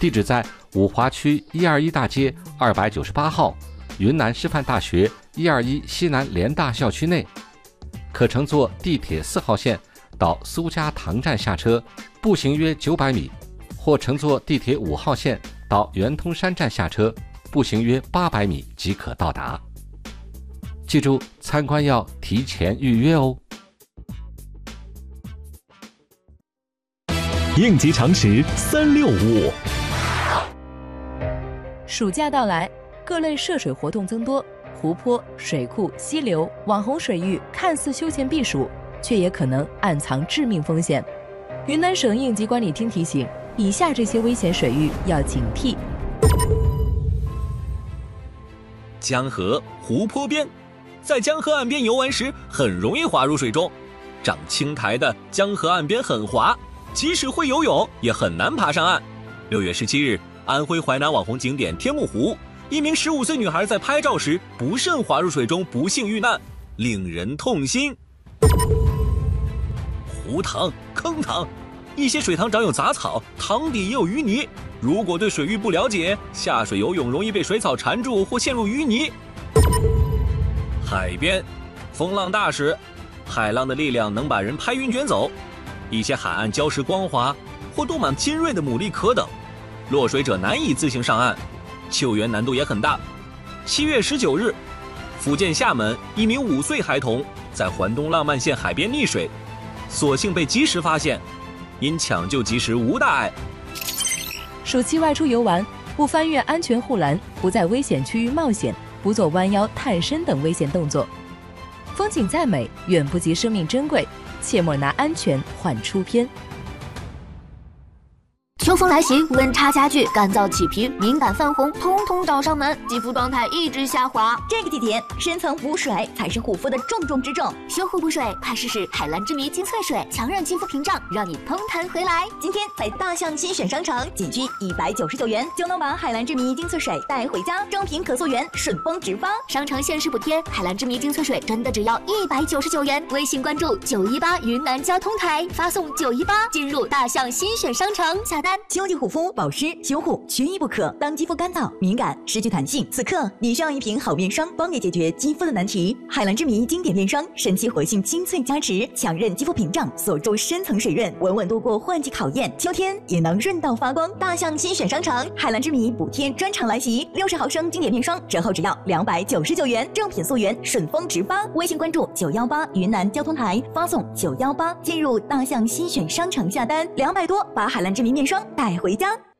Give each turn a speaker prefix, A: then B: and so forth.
A: 地址在五华区121大街298号云南师范大学121西南联大校区内，可乘坐地铁4号线到苏家塘站下车，步行约900米，或乘坐地铁5号线到圆通山站下车，步行约800米即可到达。记住，参观要提前预约哦。
B: 应急常识365。
C: 暑假到来，各类涉水活动增多，湖泊、水库、溪流、网红水域看似休闲避暑，却也可能暗藏致命风险。云南省应急管理厅提醒，以下这些危险水域要警惕：
D: 江河、湖泊边，在江河岸边游玩时很容易滑入水中。长青苔的江河岸边很滑，即使会游泳也很难爬上岸。6月17日，安徽淮南网红景点天目湖，一名15岁女孩在拍照时不慎滑入水中，不幸遇难，令人痛心。湖塘、坑塘，一些水塘长有杂草，塘底也有淤泥。如果对水域不了解，下水游泳容易被水草缠住或陷入淤泥。海边，风浪大时，海浪的力量能把人拍晕卷走。一些海岸礁石光滑或多满尖锐的牡蛎壳等，落水者难以自行上岸，救援难度也很大。7月19日，福建厦门一名5岁孩童在环东浪漫县海边溺水，所幸被及时发现，因抢救及时无大碍。
C: 暑期外出游玩，不翻越安全护栏，不在危险区域冒险，不做弯腰探身等危险动作。风景再美，远不及生命珍贵，切莫拿安全换出片。
E: 秋风来袭，温差加剧，干燥起皮、敏感泛红，通通找上门，肌肤状态一直下滑。
F: 这个季节，深层补水才是护肤的重中之重。
E: 修护补水，快试试海蓝之谜精粹水，强韧肌肤屏障，让你通弹回来。
F: 今天在大象新选商城，仅需199元就能把海蓝之谜精粹水带回家，正品可溯源，顺丰直发。
E: 商城限时补贴，海蓝之谜精粹水真的只要199元。微信关注918云南交通台，发送918进入大象新选商城下单。
F: 秋季护肤保湿修护缺一不可，当肌肤干燥、敏感、失去弹性，此刻你需要一瓶好面霜，帮你解决肌肤的难题。海蓝之谜经典面霜，神奇活性精粹加持，强韧肌肤屏障，锁住深层水润，稳稳度过换季考验，秋天也能润到发光。大象新选商城，海蓝之谜补贴专场来袭，60毫升经典面霜折后只要299元，正品溯源，顺丰直发。微信关注918云南交通台，发送918进入大象新选商城下单，200多把海蓝之谜面霜带回家。